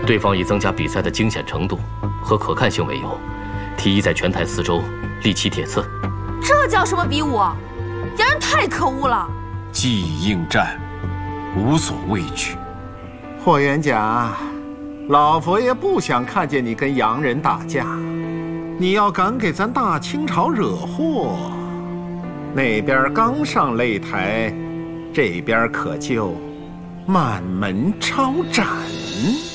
对方以增加比赛的惊险程度和可看性为由，提议在拳台四周立起铁刺。 这叫什么比武？洋人太可恶了！ 既已应战，无所畏惧。 霍元甲，老佛爷不想看见你跟洋人打架，你要敢给咱大清朝惹祸，那边刚上擂台，这边可就满门抄斩。